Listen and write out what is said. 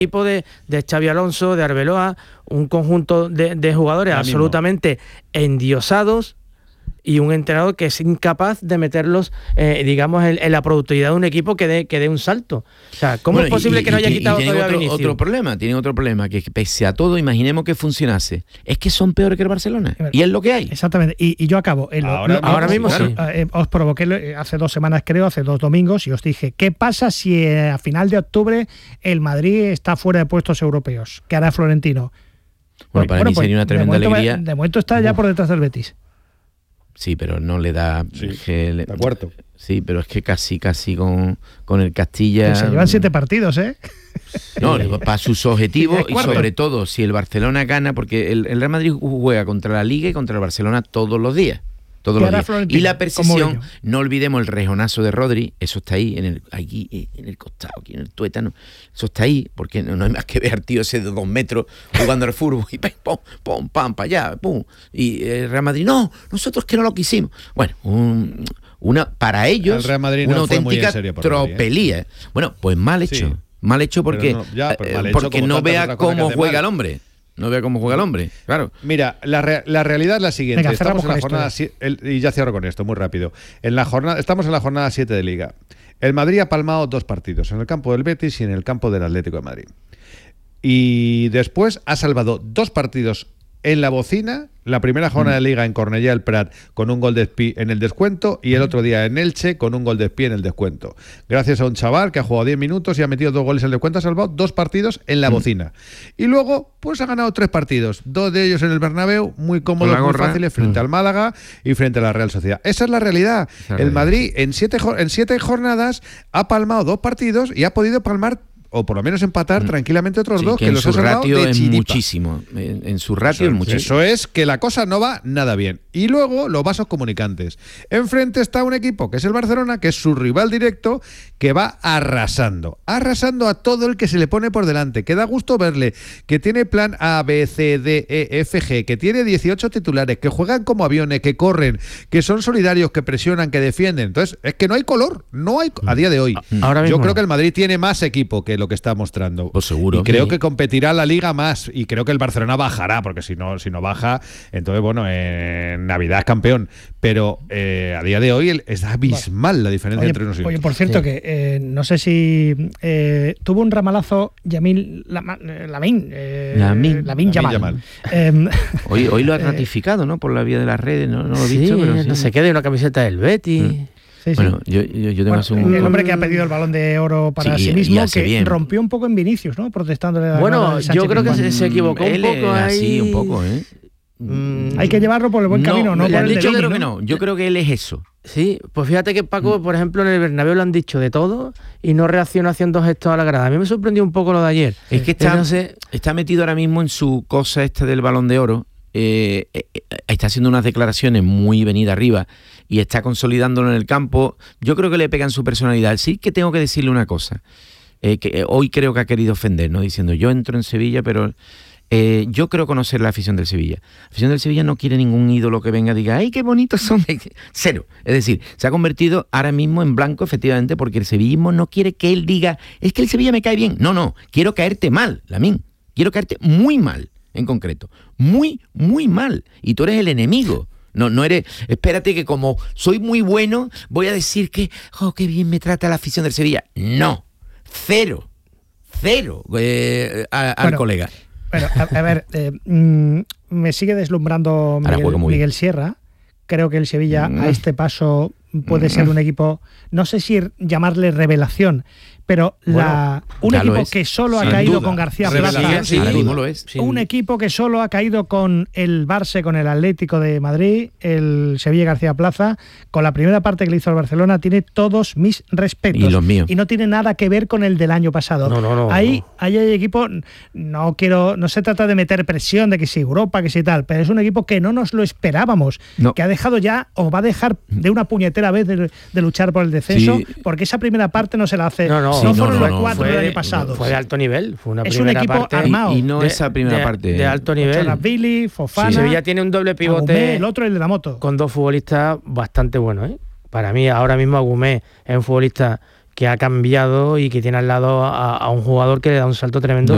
equipo de Xabi Alonso, de Arbeloa, un conjunto de jugadores absolutamente endiosados y un entrenador que es incapaz de meterlos, digamos, en la productividad de un equipo que dé un salto. O sea, ¿cómo es posible que no haya quitado todavía a Vinicius? Tienen otro problema, que pese a todo, imaginemos que funcionase. Es que son peores que el Barcelona. Y es lo que hay. Exactamente. Y yo acabo. Ahora mismo sí. Os provoqué hace 2 semanas, creo, hace 2 domingos, y os dije, ¿qué pasa si a final de octubre el Madrid está fuera de puestos europeos? ¿Qué hará Florentino? Bueno, para mí sería una tremenda alegría. De momento está ya por detrás del Betis. Sí, pero no le da... de acuerdo. Sí, pero es que casi con el Castilla... Que se llevan 7 partidos, ¿eh? No, para sus objetivos y sobre todo si el Barcelona gana, porque el Real Madrid juega contra la Liga y contra el Barcelona todos los días. Y la percepción, no olvidemos el rejonazo de Rodri, eso está ahí, aquí en el costado, aquí en el tuétano, eso está ahí, porque no hay más que ver al tío ese de 2 metros jugando al fútbol y pum, pam, para allá, pum. Y el Real Madrid, no, nosotros que no lo quisimos. Bueno, para ellos, una auténtica tropelía. Bueno, pues mal hecho. Sí. Mal hecho porque no vea cómo juega el hombre. No vea cómo juega el hombre, claro. Mira, la realidad es la siguiente. Venga, estamos en la jornada y ya cierro con esto, muy rápido. Estamos en la jornada 7 de Liga. El Madrid ha palmado 2 partidos, en el campo del Betis y en el campo del Atlético de Madrid. Y después ha salvado 2 partidos en la bocina, la primera jornada de Liga en Cornellà del Prat con un gol de Espí en el descuento y el otro día en Elche con un gol de Espí en el descuento. Gracias a un chaval que ha jugado 10 minutos y ha metido 2 goles en el descuento, ha salvado 2 partidos en la bocina. Y luego, pues ha ganado 3 partidos, 2 de ellos en el Bernabéu, muy cómodos, muy fáciles, frente al Málaga y frente a la Real Sociedad. Esa es la realidad. El Madrid en 7 jornadas ha palmado 2 partidos y ha podido palmar o por lo menos empatar tranquilamente otros 2 que los ha salvado de chiripa. Muchísimo. En su ratio es muchísimo. Eso es que la cosa no va nada bien. Y luego los vasos comunicantes. Enfrente está un equipo que es el Barcelona, que es su rival directo, que va arrasando a todo el que se le pone por delante, que da gusto verle, que tiene plan A, B, C, D, E, F, G, que tiene 18 titulares, que juegan como aviones, que corren, que son solidarios, que presionan, que defienden. Entonces, es que no hay color, a día de hoy. Yo creo que el Madrid tiene más equipo que lo que está mostrando. Pues seguro. Y creo que competirá la Liga más. Y creo que el Barcelona bajará, porque si no baja, entonces, bueno, en Navidad es campeón. Pero a día de hoy es abismal la diferencia entre unos y otros. Oye, por cierto, que no sé si tuvo un ramalazo Lamine Yamal. Hoy lo ha ratificado, ¿no? Por la vía de las redes, ¿no? No lo he visto, pero no se quede en una camiseta del Betis. Sí, bueno, yo tengo el hombre que ha pedido el Balón de Oro para sí mismo, que rompió un poco en Vinicius, ¿no? Protestándole. Bueno, yo creo que se equivocó un poco ahí. Sí, un poco, ¿eh? Hay que llevarlo por el buen camino, no por el dicho, creo que no. Yo creo que él es eso. Sí, pues fíjate que Paco, por ejemplo, en el Bernabéu le han dicho de todo y no reacciona haciendo gestos a la grada. A mí me sorprendió un poco lo de ayer. Es que está metido ahora mismo en su cosa esta del Balón de Oro. Está haciendo unas declaraciones muy venida arriba y está consolidándolo en el campo. Yo creo que le pegan su personalidad. Sí que tengo que decirle una cosa, que hoy creo que ha querido ofender, ¿no? Diciendo, yo entro en Sevilla, pero yo creo conocer la afición del Sevilla. La afición del Sevilla no quiere ningún ídolo que venga y diga, ¡ay, qué bonitos son! Cero. Es decir, se ha convertido ahora mismo en blanco, efectivamente, porque el sevillismo no quiere que él diga, es que el Sevilla me cae bien. No, quiero caerte mal, Lamín. Quiero caerte muy mal. En concreto, muy, muy mal. Y tú eres el enemigo. No eres... Espérate que como soy muy bueno, voy a decir que, qué bien me trata la afición del Sevilla. No. Cero al colega. Bueno, a ver, me sigue deslumbrando Miguel Sierra. Creo que el Sevilla a este paso puede ser un equipo, no sé si llamarle revelación, pero un equipo que solo ha caído con García Plaza, un equipo que solo ha caído con el Barça, con el Atlético de Madrid, el Sevilla García Plaza, con la primera parte que le hizo al Barcelona, tiene todos mis respetos. Y los míos. Y no tiene nada que ver con el del año pasado. Ahí hay equipo, no se trata de meter presión de que si Europa, que si tal, pero es un equipo que no nos lo esperábamos, que ha dejado ya, o va a dejar de una puñetera vez de luchar por el descenso, porque esa primera parte no se la hace. No fueron los 4 del año pasado. Fue de alto nivel. Fue una es primera un equipo parte armado. Y no esa primera parte. De alto nivel. Billy, Fofana. Sevilla tiene un doble pivote. Agumé, el otro, el de la moto. Con 2 futbolistas bastante buenos, ¿eh? Para mí, ahora mismo Agumé es un futbolista que ha cambiado y que tiene al lado a un jugador que le da un salto tremendo.